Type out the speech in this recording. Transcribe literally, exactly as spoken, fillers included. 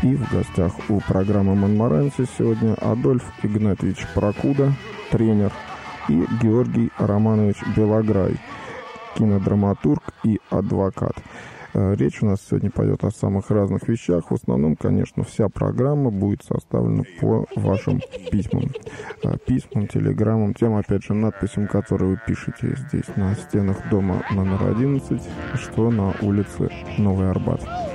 И в гостях у программы «Монморанси» сегодня Адольф Игнатьевич Прокуда, тренер, и Георгий Романович Белограй, кинодраматург и адвокат. Речь у нас сегодня пойдет о самых разных вещах. В основном, конечно, вся программа будет составлена по вашим письмам. Письмам, телеграммам, тем, опять же, надписям, которые вы пишете здесь на стенах дома номер одиннадцать, что на улице Новый Арбат.